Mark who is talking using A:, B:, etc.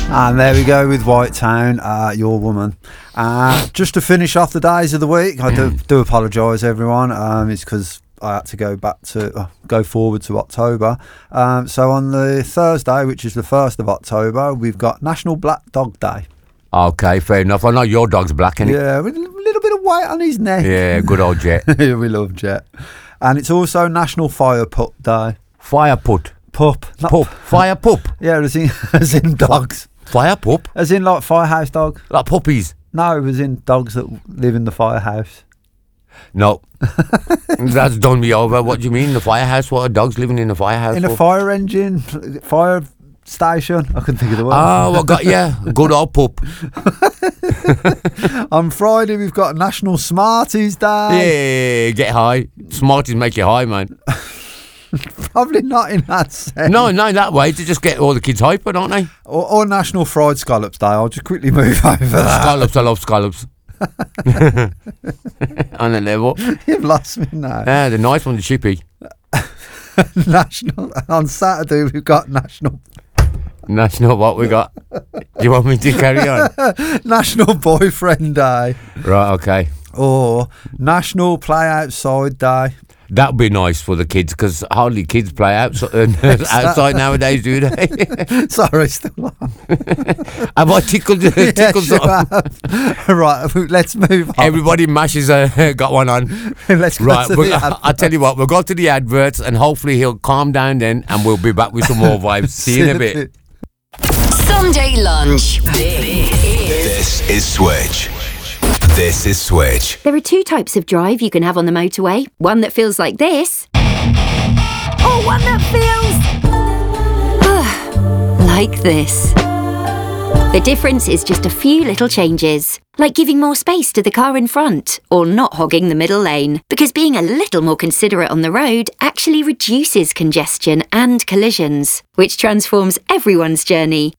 A: And there we go with White Town, Your Woman. Just to finish off the days of the week, I do apologise, everyone. It's because I had to go forward to October. So on the Thursday, which is the 1st of October, we've got National Black Dog Day.
B: Okay, fair enough. I know your dog's black, isn't it?
A: Yeah, with a little bit of white on his neck.
B: Yeah, good old Jet.
A: We love Jet. And it's also National Fire Pup Day.
B: Fire put.
A: Pup. Not
B: Pup. Fire pup.
A: Yeah, as in dogs.
B: Fire pup?
A: As in like firehouse dog.
B: Like puppies?
A: No, as in dogs that live in the firehouse.
B: No. That's done me over. What do you mean? The firehouse? What are dogs living in the firehouse
A: In
B: for?
A: a fire engine, fire station. I couldn't think of the word.
B: Oh, I got good old pup.
A: On Friday, we've got National Smarties Day.
B: Yeah, get high. Smarties make you high, man.
A: Probably not in that sense.
B: No, that way to just get all the kids hyper, don't they?
A: Or National Fried Scallops Day. I'll just quickly move over that.
B: Scallops, I love scallops. On the level.
A: You've lost me now.
B: Yeah, the nice one, the chippy.
A: On Saturday, we've got National
B: what we got. Do you want me to carry on?
A: National Boyfriend Day.
B: Right, okay.
A: Or National Play Outside Day.
B: That would be nice for the kids, because hardly kids play outside nowadays, do they?
A: Sorry, still on.
B: Have I tickled
A: Yes, you have. Right, let's move on.
B: Everybody mashes got one on.
A: Let's go
B: Right,
A: to the adverts.
B: I'll tell you what, we'll go to the adverts and hopefully he'll calm down then and we'll be back with some more vibes. See you in a bit.
C: Sunday lunch.
D: This is Switch. This is Switch.
E: There are two types of drive you can have on the motorway. One that feels like this. Or one that feels... like this. The difference is just a few little changes. Like giving more space to the car in front, or not hogging the middle lane. Because being a little more considerate on the road actually reduces congestion and collisions, which transforms everyone's journey.